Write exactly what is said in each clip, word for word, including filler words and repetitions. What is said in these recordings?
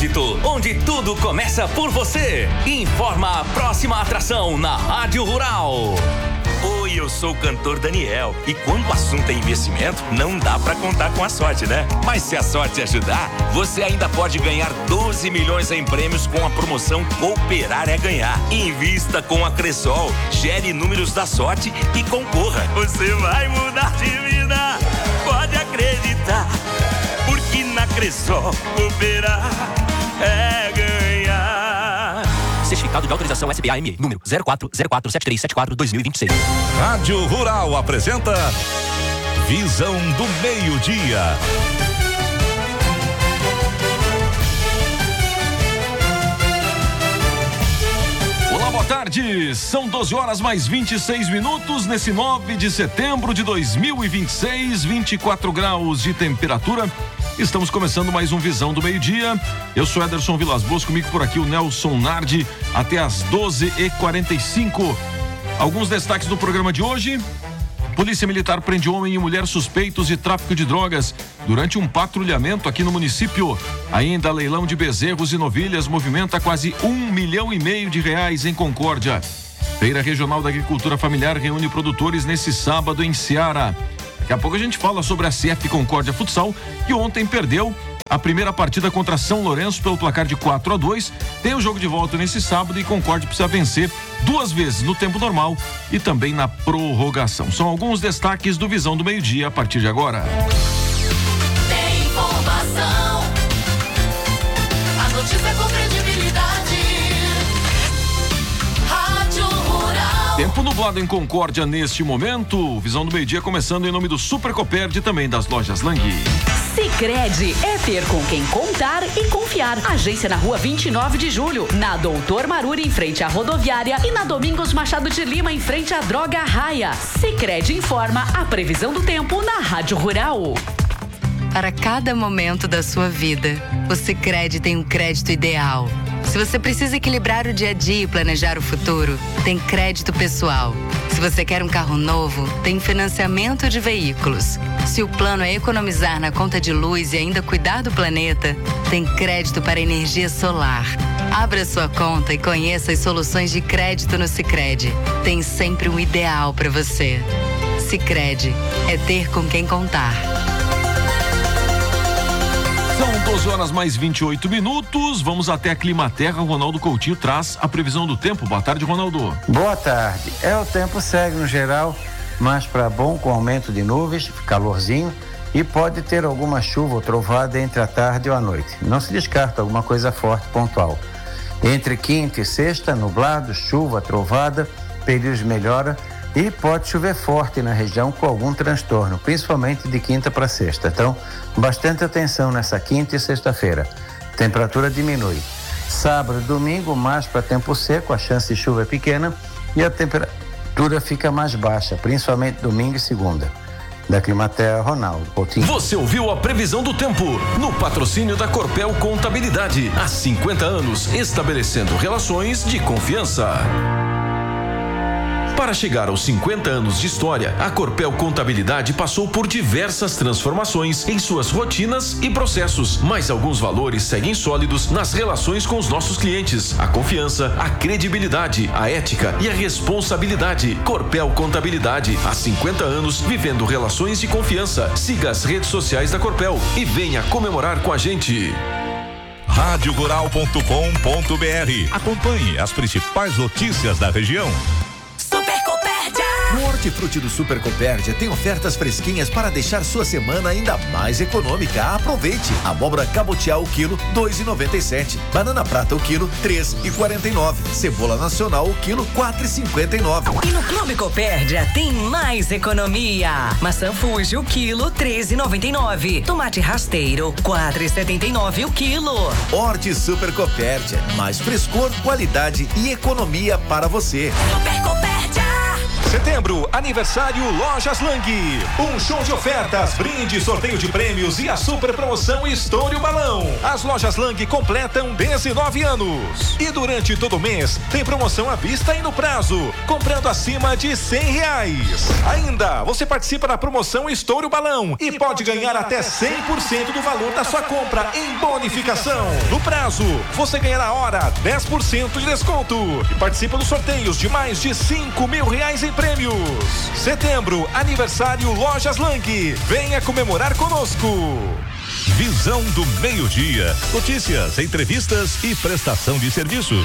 Trânsito, onde tudo começa por você. Informa a próxima atração na Rádio Rural. Oi, eu sou o cantor Daniel. E quando o assunto é investimento, não dá pra contar com a sorte, né? Mas se a sorte ajudar, você ainda pode ganhar doze milhões em prêmios com a promoção Cooperar é Ganhar. Invista com a Cressol, gere números da sorte e concorra. Você vai mudar de vida, pode acreditar. Porque na Cressol, cooperar é ganhar. Certificado de autorização S B A M E, número zero quatro zero quatro sete três sete quatro dois mil e vinte e seis. Rádio Rural apresenta Visão do Meio-Dia. Olá, boa tarde. São doze horas mais vinte e seis minutos nesse nove de setembro de dois mil e vinte e seis, vinte e quatro graus de temperatura. Estamos começando mais um Visão do Meio-Dia. Eu sou Ederson Vilas Boas, comigo por aqui o Nelson Nardi, até às doze e quarenta e cinco. Alguns destaques do programa de hoje. Polícia Militar prende homem e mulher suspeitos de tráfico de drogas durante um patrulhamento aqui no município. Ainda leilão de bezerros e novilhas movimenta quase um milhão e meio de reais em Concórdia. Feira Regional da Agricultura Familiar reúne produtores nesse sábado em Ceará. Daqui a pouco a gente fala sobre a C F Concórdia Futsal, que ontem perdeu a primeira partida contra São Lourenço pelo placar de quatro a dois. Tem o jogo de volta nesse sábado e Concórdia precisa vencer duas vezes no tempo normal e também na prorrogação. São alguns destaques do Visão do Meio-Dia a partir de agora. Tem informação, a notícia com credibilidade. Rádio Rural. Tempo nublado em Concórdia neste momento. Visão do Meio-Dia começando em nome do Super Copérdia e também das lojas Langui. Sicredi é ter com quem contar e confiar. Agência na rua vinte e nove de julho, na Doutor Maruri em frente à rodoviária e na Domingos Machado de Lima em frente à Droga Raia. Sicredi informa a previsão do tempo na Rádio Rural. Para cada momento da sua vida, o Sicredi tem um crédito ideal. Se você precisa equilibrar o dia a dia e planejar o futuro, tem crédito pessoal. Se você quer um carro novo, tem financiamento de veículos. Se o plano é economizar na conta de luz e ainda cuidar do planeta, tem crédito para energia solar. Abra sua conta e conheça as soluções de crédito no Sicredi. Tem sempre um ideal para você. Sicredi é ter com quem contar. São doze horas mais vinte e oito minutos. Vamos até a Climaterra. Ronaldo Coutinho traz a previsão do tempo. Boa tarde, Ronaldo. Boa tarde. É, o tempo segue no geral, mas para bom com aumento de nuvens, calorzinho, e pode ter alguma chuva ou trovada entre a tarde ou a noite. Não se descarta alguma coisa forte pontual. Entre quinta e sexta, nublado, chuva, trovada, períodos de melhora e pode chover forte na região com algum transtorno, principalmente de quinta para sexta. Então, bastante atenção nessa quinta e sexta-feira. Temperatura diminui. Sábado e domingo, mais para tempo seco, a chance de chuva é pequena e a temperatura fica mais baixa, principalmente domingo e segunda. Da Climaterra, Ronaldo Coutinho. Você ouviu a previsão do tempo no patrocínio da Corpel Contabilidade. Há cinquenta anos, estabelecendo relações de confiança. Para chegar aos cinquenta anos de história, a Corpel Contabilidade passou por diversas transformações em suas rotinas e processos, mas alguns valores seguem sólidos nas relações com os nossos clientes: a confiança, a credibilidade, a ética e a responsabilidade. Corpel Contabilidade, há cinquenta anos, vivendo relações de confiança. Siga as redes sociais da Corpel e venha comemorar com a gente. rádio rural ponto com ponto br. Acompanhe as principais notícias da região. No Hortifruti do Super Copérdia tem ofertas fresquinhas para deixar sua semana ainda mais econômica. Aproveite! Abóbora cabotiá o quilo, dois e noventa e sete. Banana prata o quilo, três e quarenta e nove. Cebola nacional o quilo, quatro e cinquenta e nove. E no Clube Copérdia tem mais economia. Maçã Fuji o quilo, três e noventa e nove. Tomate rasteiro, quatro e setenta e nove o quilo. Horti Super Copérdia, mais frescor, qualidade e economia para você. Super Copérdia. Setembro, aniversário Lojas Lang. Um show de ofertas, brinde, sorteio de prêmios e a super promoção Estoure o Balão. As Lojas Lang completam dezenove anos. E durante todo o mês, tem promoção à vista e no prazo, comprando acima de cem reais. Ainda, você participa da promoção Estoure o Balão e pode ganhar até cem por cento do valor da sua compra em bonificação. No prazo, você ganhará a hora dez por cento de desconto e participa dos sorteios de mais de cinco mil reais em prêmios. Setembro, aniversário Lojas Lang. Venha comemorar conosco. Visão do meio-dia. Notícias, entrevistas e prestação de serviços.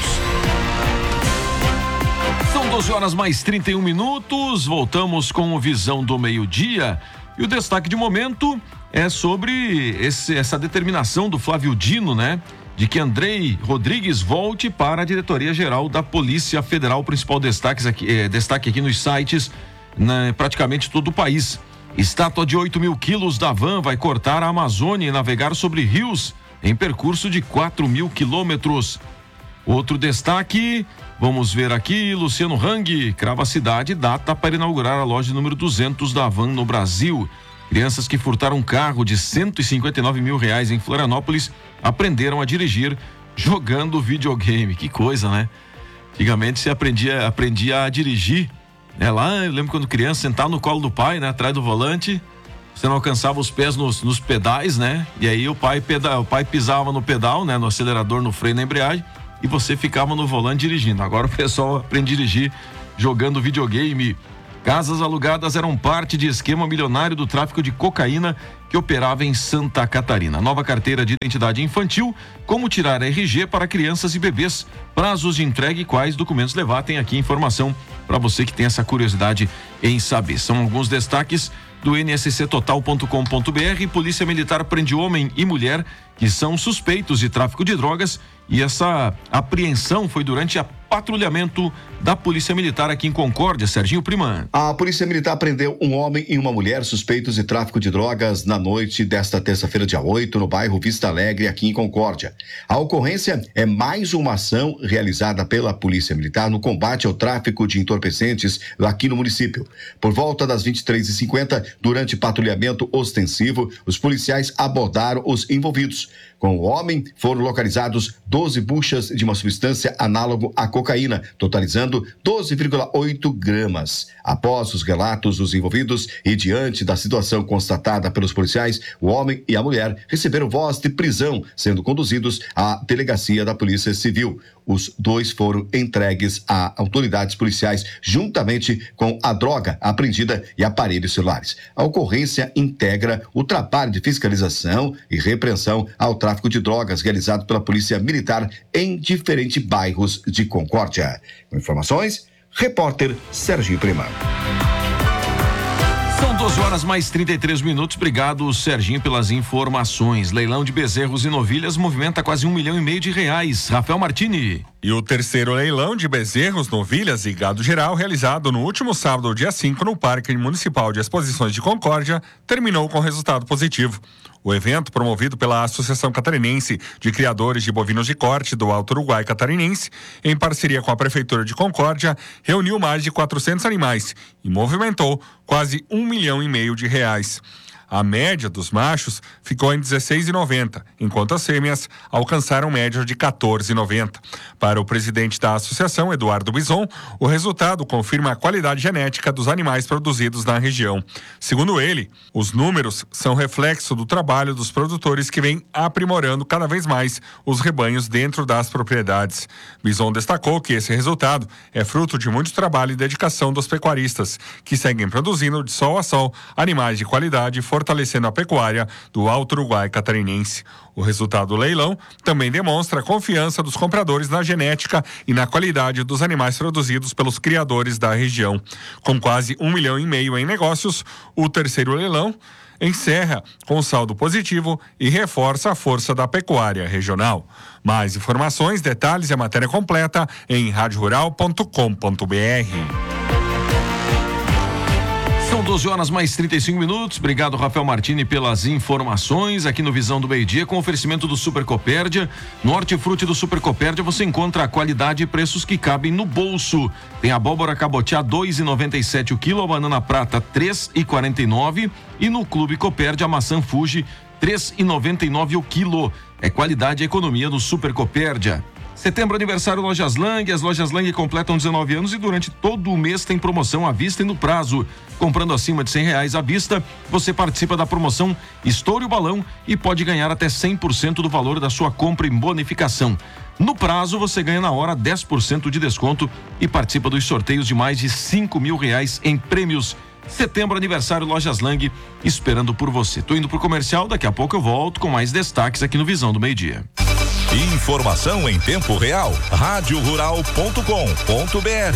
São doze horas mais trinta e um minutos. Voltamos com o Visão do Meio-Dia. E o destaque de momento é sobre esse, essa determinação do Flávio Dino, né? De que Andrei Rodrigues volte para a diretoria-geral da Polícia Federal. O principal destaque aqui, é, destaque aqui nos sites, né, praticamente todo o país. Estátua de oito mil quilos da van vai cortar a Amazônia e navegar sobre rios em percurso de quatro mil quilômetros. Outro destaque, vamos ver aqui, Luciano Hang crava a cidade, data para inaugurar a loja número duzentos da van no Brasil. Crianças que furtaram um carro de cento e cinquenta e nove mil reais em Florianópolis aprenderam a dirigir jogando videogame. Que coisa, né? Antigamente você aprendia, aprendia a dirigir, né? Lá, eu lembro quando criança, sentar no colo do pai, né? Atrás do volante, você não alcançava os pés nos, nos pedais, né? E aí o pai, peda, o pai pisava no pedal, né? No acelerador, no freio, na embreagem, e você ficava no volante dirigindo. Agora o pessoal aprende a dirigir jogando videogame. Casas alugadas eram parte de esquema milionário do tráfico de cocaína que operava em Santa Catarina. Nova carteira de identidade infantil, como tirar R G para crianças e bebês, prazos de entrega e quais documentos levar. Tem aqui informação para você que tem essa curiosidade em saber. São alguns destaques do N S C total ponto com ponto B R. Polícia Militar prende homem e mulher que são suspeitos de tráfico de drogas, e essa apreensão foi durante a patrulhamento da Polícia Militar aqui em Concórdia. Serginho Priman. A Polícia Militar prendeu um homem e uma mulher suspeitos de tráfico de drogas na noite desta terça-feira, dia oito, no bairro Vista Alegre, aqui em Concórdia. A ocorrência é mais uma ação realizada pela Polícia Militar no combate ao tráfico de entorpecentes aqui no município. Por volta das vinte e três e cinquenta, durante patrulhamento ostensivo, os policiais abordaram os envolvidos. Com o homem, foram localizados doze buchas de uma substância análogo à cocaína, totalizando doze vírgula oito gramas. Após os relatos dos envolvidos e diante da situação constatada pelos policiais, o homem e a mulher receberam voz de prisão, sendo conduzidos à delegacia da Polícia Civil. Os dois foram entregues a autoridades policiais, juntamente com a droga apreendida e aparelhos celulares. A ocorrência integra o trabalho de fiscalização e repreensão ao tráfico de drogas realizado pela Polícia Militar em diferentes bairros de Concórdia. Com informações, repórter Serginho Prima. São doze horas mais trinta e três minutos. Obrigado, Serginho, pelas informações. Leilão de bezerros e novilhas movimenta quase um milhão e meio de reais. Rafael Martini. E o terceiro leilão de bezerros, novilhas e gado geral, realizado no último sábado, dia cinco, no Parque Municipal de Exposições de Concórdia, terminou com resultado positivo. O evento, promovido pela Associação Catarinense de Criadores de Bovinos de Corte do Alto Uruguai Catarinense, em parceria com a Prefeitura de Concórdia, reuniu mais de quatrocentos animais e movimentou quase um milhão e meio de reais. A média dos machos ficou em dezesseis reais e noventa centavos, enquanto as fêmeas alcançaram média de quatorze reais e noventa centavos. Para o presidente da associação, Eduardo Bison, o resultado confirma a qualidade genética dos animais produzidos na região. Segundo ele, os números são reflexo do trabalho dos produtores que vêm aprimorando cada vez mais os rebanhos dentro das propriedades. Bison destacou que esse resultado é fruto de muito trabalho e dedicação dos pecuaristas, que seguem produzindo de sol a sol animais de qualidade e fortalecendo a pecuária do Alto Uruguai Catarinense. O resultado do leilão também demonstra a confiança dos compradores na genética e na qualidade dos animais produzidos pelos criadores da região. Com quase um milhão e meio em negócios, o terceiro leilão encerra com saldo positivo e reforça a força da pecuária regional. Mais informações, detalhes e a matéria completa em rádio rural ponto com ponto b r. São São doze horas mais trinta e cinco minutos. Obrigado, Rafael Martini, pelas informações aqui no Visão do Meio-Dia, com oferecimento do Super Copérdia. No Hortifruti do Super Copérdia você encontra a qualidade e preços que cabem no bolso. Tem abóbora cabotiá dois e noventa e sete o quilo, a banana prata três e quarenta e nove e no Clube Copérdia a maçã Fuji três e noventa e nove o quilo. É qualidade e economia no Super Copérdia. Setembro, aniversário Lojas Lang. As Lojas Lang completam dezenove anos e durante todo o mês tem promoção à vista e no prazo. Comprando acima de cem reais à vista, você participa da promoção Estoure o Balão e pode ganhar até cem por cento do valor da sua compra em bonificação. No prazo, você ganha na hora dez por cento de desconto e participa dos sorteios de mais de cinco mil reais em prêmios. Setembro, aniversário Lojas Lang, esperando por você. Tô indo pro comercial, daqui a pouco eu volto com mais destaques aqui no Visão do Meio-Dia. Informação em tempo real. rádio rural ponto com ponto br.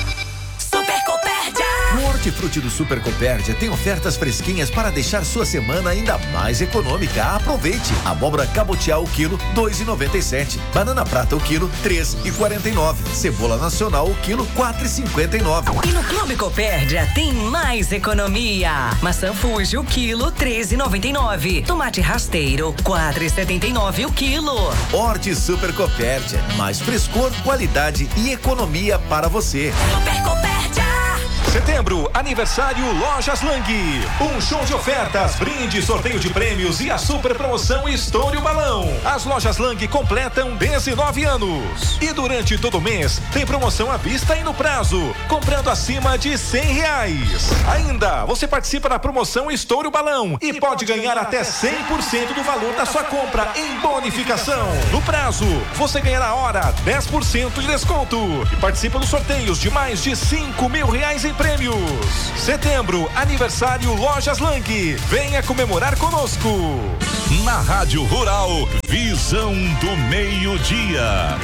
No Hortifruti do Super Copérdia tem ofertas fresquinhas para deixar sua semana ainda mais econômica. Aproveite! Abóbora cabotiá o quilo, dois e noventa e sete. Banana prata o quilo, três e quarenta e nove. Cebola nacional o quilo, quatro e cinquenta e nove. E no Clube Copérdia tem mais economia. Maçã Fuji o quilo, três e noventa e nove. Tomate rasteiro, quatro e setenta e nove o quilo. Horti Super Copérdia, mais frescor, qualidade e economia para você. Super Copérdia! Setembro, aniversário Lojas Lang. Um show de ofertas, brinde, sorteio de prêmios e a super promoção Estoure o Balão. As Lojas Lang completam dezenove anos. E durante todo o mês tem promoção à vista e no prazo, comprando acima de cem reais. Ainda, você participa da promoção Estoure o Balão e pode ganhar até cem por cento do valor da sua compra em bonificação. No prazo, você ganha na hora dez por cento de desconto e participa dos sorteios de mais de cinco mil reais em prêmios. Setembro, aniversário Lojas Lang. Venha comemorar conosco. Na Rádio Rural, Visão do Meio-Dia.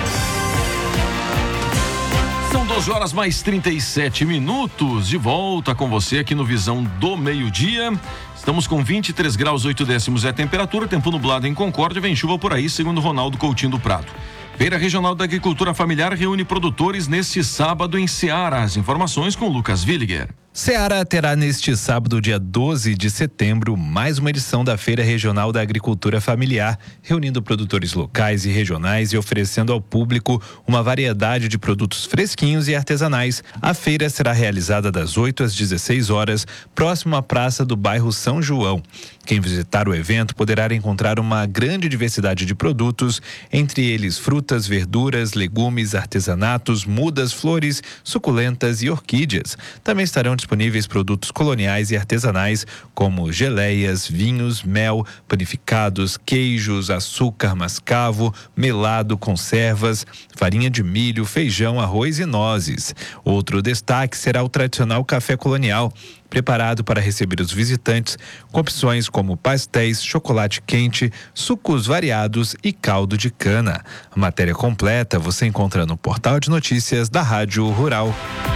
São doze horas mais trinta e sete minutos. De volta com você aqui no Visão do Meio-Dia. Estamos com vinte e três graus, oito décimos é a temperatura. Tempo nublado em Concórdia. Vem chuva por aí, segundo Ronaldo Coutinho do Prado. Feira Regional da Agricultura Familiar reúne produtores neste sábado em Ceará. As informações com Lucas Williger. Ceará terá neste sábado, dia doze de setembro, mais uma edição da Feira Regional da Agricultura Familiar, reunindo produtores locais e regionais e oferecendo ao público uma variedade de produtos fresquinhos e artesanais. A feira será realizada das oito às dezesseis horas, próximo à praça do bairro São João. Quem visitar o evento poderá encontrar uma grande diversidade de produtos, entre eles frutas, verduras, legumes, artesanatos, mudas, flores, suculentas e orquídeas. Também estarão disponíveis produtos coloniais e artesanais, como geleias, vinhos, mel, panificados, queijos, açúcar mascavo, melado, conservas, farinha de milho, feijão, arroz e nozes. Outro destaque será o tradicional café colonial, preparado para receber os visitantes, com opções como pastéis, chocolate quente, sucos variados e caldo de cana. A matéria completa você encontra no portal de notícias da Rádio Rural.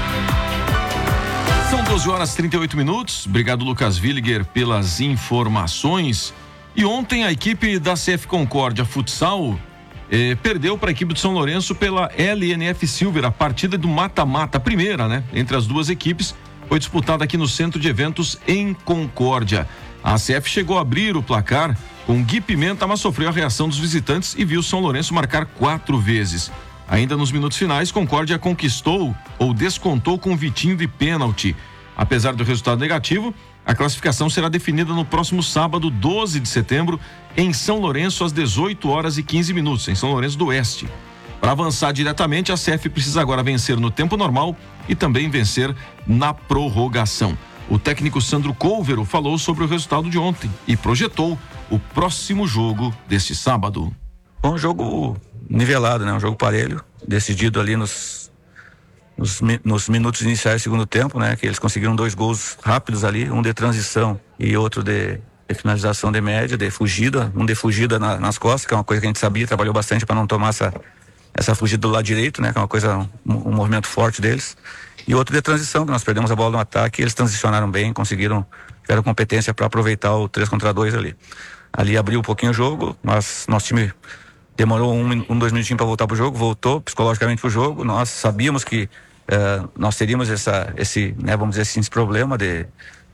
São doze horas e trinta e oito minutos. Obrigado, Lucas Williger, pelas informações. E ontem a equipe da C F Concórdia Futsal eh, perdeu para a equipe de São Lourenço pela L N F Silver, a partida do mata-mata, a primeira, né? Entre as duas equipes, foi disputada aqui no Centro de Eventos em Concórdia. A C F chegou a abrir o placar com Gui Pimenta, mas sofreu a reação dos visitantes e viu São Lourenço marcar quatro vezes. Ainda nos minutos finais, Concórdia conquistou ou descontou com Vitinho de pênalti. Apesar do resultado negativo, a classificação será definida no próximo sábado, doze de setembro, em São Lourenço, às dezoito horas e quinze minutos, em São Lourenço do Oeste. Para avançar diretamente, a C F precisa agora vencer no tempo normal e também vencer na prorrogação. O técnico Sandro Couvero falou sobre o resultado de ontem e projetou o próximo jogo deste sábado. Foi um jogo nivelado, né? Um jogo parelho, decidido ali nos, nos, nos minutos iniciais do segundo tempo, né? Que eles conseguiram dois gols rápidos ali, um de transição e outro de, de finalização de média, de fugida, um de fugida na, nas costas, que é uma coisa que a gente sabia, trabalhou bastante para não tomar essa, essa fugida do lado direito, né? Que é uma coisa, um, um movimento forte deles. E outro de transição, que nós perdemos a bola no ataque, eles transicionaram bem, conseguiram, tiveram competência para aproveitar o três contra dois ali. Ali abriu um pouquinho o jogo, mas nosso time demorou um, um dois minutinhos para voltar pro jogo, voltou psicologicamente pro jogo. Nós sabíamos que uh, nós teríamos essa, esse, né, vamos dizer assim, esse problema de,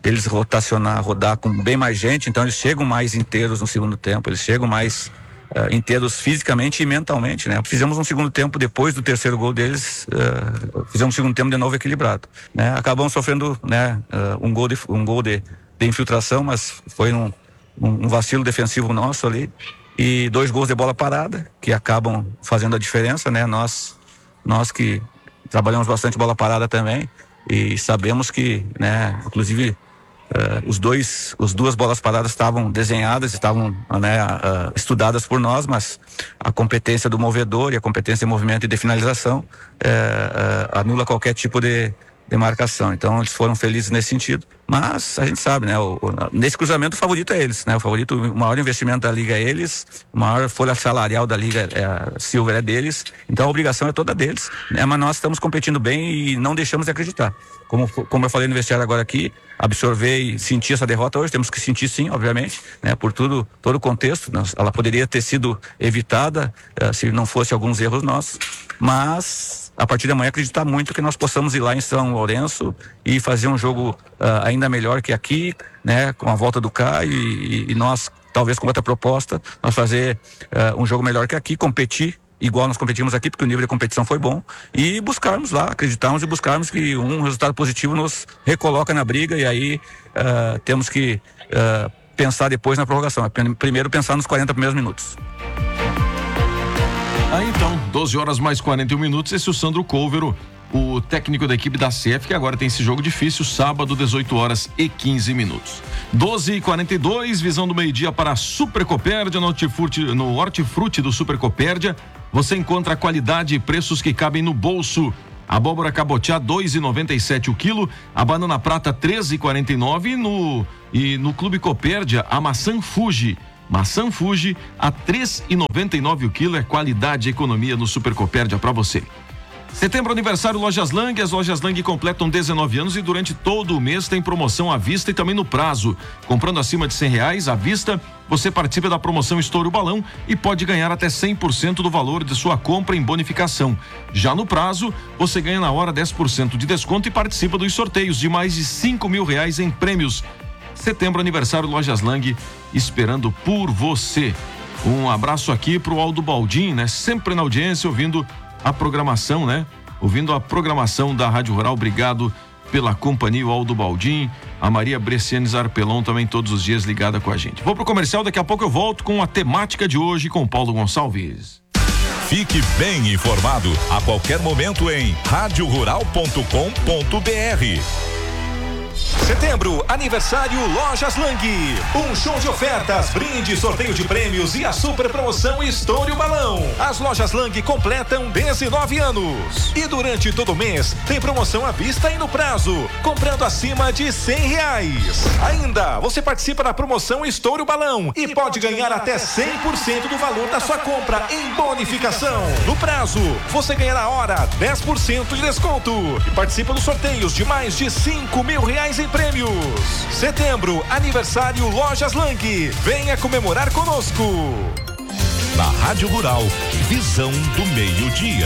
deles rotacionar, rodar com bem mais gente, então eles chegam mais inteiros no segundo tempo, eles chegam mais uh, inteiros fisicamente e mentalmente, né? Fizemos um segundo tempo depois do terceiro gol deles, uh, fizemos um segundo tempo de novo equilibrado, né? Acabamos sofrendo, né, uh, um gol de, um gol de, de infiltração, mas foi um, um, um vacilo defensivo nosso ali, e dois gols de bola parada que acabam fazendo a diferença, né? Nós, nós que trabalhamos bastante bola parada também e sabemos que, né, inclusive uh, os dois, os duas bolas paradas estavam desenhadas, estavam, né, uh, estudadas por nós, mas a competência do movedor e a competência de movimento e de finalização uh, uh, anula qualquer tipo de, de marcação. Então eles foram felizes nesse sentido, mas a gente sabe, né, o, o, nesse cruzamento o favorito é eles, né, o favorito, o maior investimento da liga é eles, o maior folha salarial da liga é a Silver é deles, então a obrigação é toda deles, né, mas nós estamos competindo bem e não deixamos de acreditar. Como, como eu falei no vestiário agora aqui, absorver e sentir essa derrota hoje, temos que sentir sim, obviamente, né, por tudo, todo o contexto, nós, ela poderia ter sido evitada uh, se não fosse alguns erros nossos, mas a partir de amanhã acreditar muito que nós possamos ir lá em São Lourenço e fazer um jogo uh, ainda melhor que aqui, né, com a volta do Caio e, e nós, talvez com outra proposta, nós fazer uh, um jogo melhor que aqui, competir igual nós competimos aqui, porque o nível de competição foi bom, e buscarmos lá, acreditarmos e buscarmos que um resultado positivo nos recoloca na briga, e aí uh, temos que uh, pensar depois na prorrogação, primeiro pensar nos quarenta primeiros minutos. Aí então, doze horas mais quarenta e um minutos, esse é o Sandro Couvero, o técnico da equipe da C F, que agora tem esse jogo difícil, sábado, dezoito horas e quinze minutos. doze e quarenta e dois, visão do meio-dia para a Super Copérdia, no hortifruti, no hortifruti do Super Copérdia, você encontra qualidade e preços que cabem no bolso. Abóbora cabotiá dois e noventa e sete o quilo, a banana prata três e quarenta e nove no e no Clube Copérdia a maçã Fuji. Maçã Fuji a três e noventa e nove o quilo, é qualidade e economia no Super Copérdia para você. Setembro aniversário Lojas Lang, as Lojas Lang completam dezenove anos e durante todo o mês tem promoção à vista e também no prazo. Comprando acima de cem reais à vista, você participa da promoção Estoure o Balão e pode ganhar até cem por cento do valor de sua compra em bonificação. Já no prazo, você ganha na hora dez por cento de desconto e participa dos sorteios de mais de cinco mil reais em prêmios. Setembro aniversário Lojas Lang, esperando por você. Um abraço aqui pro Aldo Baldin, né? Sempre na audiência, ouvindo a programação, né? Ouvindo a programação da Rádio Rural. Obrigado pela companhia, o Aldo Baldin, a Maria Bresciane Zarpelon também todos os dias ligada com a gente. Vou pro comercial, daqui a pouco eu volto com a temática de hoje com Paulo Gonçalves. Fique bem informado a qualquer momento em rádio rural ponto com ponto br. Setembro, aniversário Lojas Lang. Um show de ofertas, brinde, sorteio de prêmios e a super promoção Estoure o Balão. As Lojas Lang completam dezenove anos. E durante todo o mês tem promoção à vista e no prazo, comprando acima de cem reais. Ainda, você participa da promoção Estoure o Balão e pode ganhar até cem por cento do valor da sua compra em bonificação. No prazo, você ganha na hora dez por cento de desconto e participa dos sorteios de mais de cinco mil reais em prêmios. Setembro, aniversário Lojas Lang. Venha comemorar conosco. Na Rádio Rural, visão do meio-dia.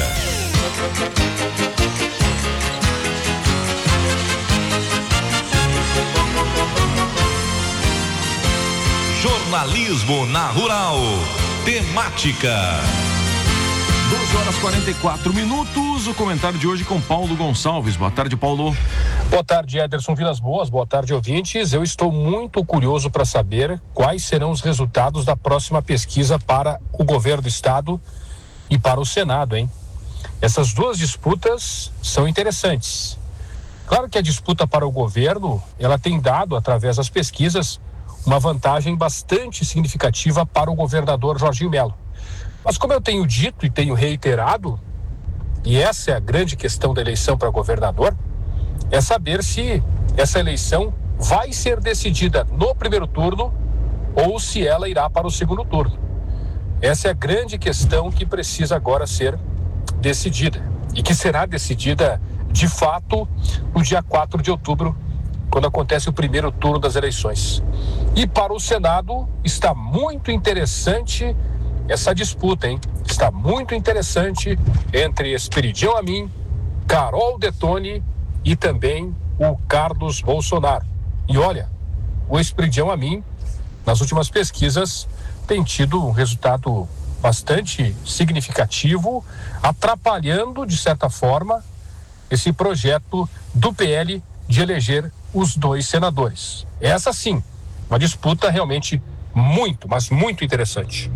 Jornalismo na Rural. Temática. doze horas e quarenta e quatro minutos, o comentário de hoje com Paulo Gonçalves. Boa tarde, Paulo. Boa tarde, Ederson Vilas Boas. Boa tarde, ouvintes. Eu estou muito curioso para saber quais serão os resultados da próxima pesquisa para o governo do estado e para o Senado, hein? Essas duas disputas são interessantes. Claro que a disputa para o governo, ela tem dado, através das pesquisas, uma vantagem bastante significativa para o governador Jorginho Melo. Mas como eu tenho dito e tenho reiterado, e essa é a grande questão da eleição para governador, é saber se essa eleição vai ser decidida no primeiro turno ou se ela irá para o segundo turno. Essa é a grande questão que precisa agora ser decidida e que será decidida de fato no dia quatro de outubro, quando acontece o primeiro turno das eleições. E para o Senado está muito interessante essa disputa, hein? Está muito interessante entre Esperidião Amin, Carol Detoni e também o Carlos Bolsonaro. E olha, o Espridião a mim, nas últimas pesquisas, tem tido um resultado bastante significativo, atrapalhando, de certa forma, esse projeto do P L de eleger os dois senadores. Essa sim, uma disputa realmente muito, mas muito interessante.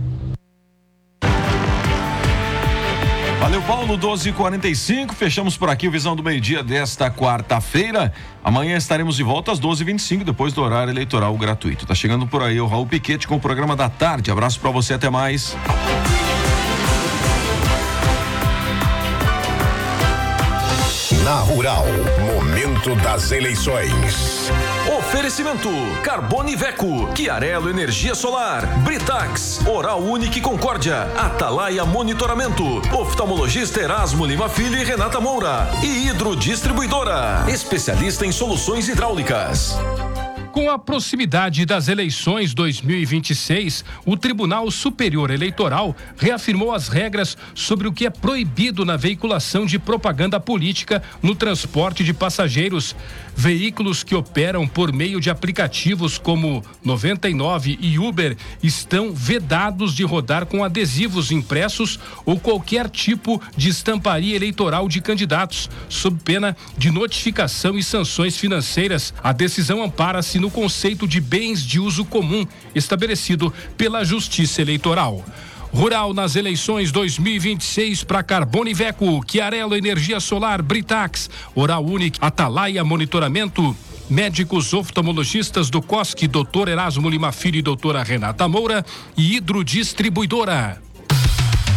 Valeu, Paulo, doze e quarenta e cinco, fechamos por aqui o Visão do Meio-Dia desta quarta-feira. Amanhã estaremos de volta às doze e vinte e cinco, depois do horário eleitoral gratuito. Tá chegando por aí o Raul Piquete com o programa da tarde. Abraço pra você, até mais. Na Rural, momento das eleições. Oferecimento Carbone Veco, Chiarello Energia Solar, Britax, Oral Unique Concórdia, Atalaia Monitoramento, Oftalmologista Erasmo Lima Filho e Renata Moura e Hidrodistribuidora, especialista em soluções hidráulicas. Com a proximidade das eleições dois mil e vinte e seis, o Tribunal Superior Eleitoral reafirmou as regras sobre o que é proibido na veiculação de propaganda política no transporte de passageiros. Veículos que operam por meio de aplicativos como noventa e nove e Uber estão vedados de rodar com adesivos impressos ou qualquer tipo de estamparia eleitoral de candidatos, sob pena de notificação e sanções financeiras. A decisão ampara-se no conceito de bens de uso comum estabelecido pela Justiça Eleitoral. Rural nas eleições dois mil e vinte e seis para Carbone Veco, Chiarello Energia Solar, Britax, Oral Unique, Atalaia Monitoramento, médicos oftalmologistas do C O S C, doutor Erasmo Lima Filho e doutora Renata Moura e Hidrodistribuidora.